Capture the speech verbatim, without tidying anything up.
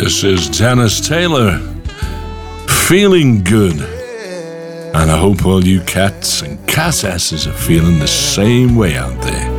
This is Dennis Taylor, feeling good. And I hope all you cats and cassasses are feeling the same way out there.